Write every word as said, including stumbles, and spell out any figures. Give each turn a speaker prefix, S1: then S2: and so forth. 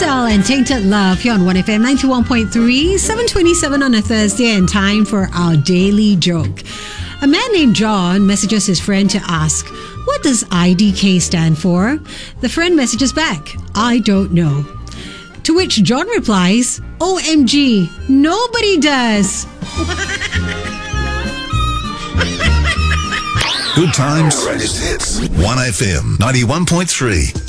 S1: Cell and Tainted Love here on one F M ninety-one point three, seven twenty-seven on a Thursday, and time for our daily joke. A man named John messages his friend to ask, what does I D K stand for? The friend messages back, I don't know. To which John replies, O M G, nobody does.
S2: Good times, hits. one F M ninety-one point three.